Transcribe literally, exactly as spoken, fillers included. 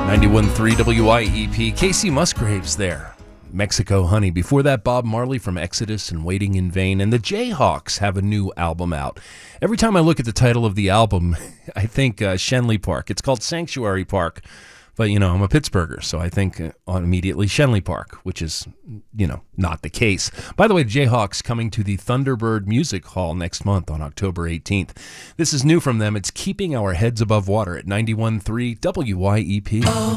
ninety-one point three W I E P. Casey Musgraves there. Mexico Honey. Before that, Bob Marley from Exodus and Waiting in Vain. And the Jayhawks have a new album out. Every time I look at the title of the album, I think uh, Shenley Park. It's called Sanctuary Park. But, you know, I'm a Pittsburgher, so I think uh, on immediately Shenley Park, which is, you know, not the case. By the way, the Jayhawks coming to the Thunderbird Music Hall next month on October eighteenth. This is new from them. It's Keeping Our Heads Above Water at ninety-one point three W Y E P. Oh.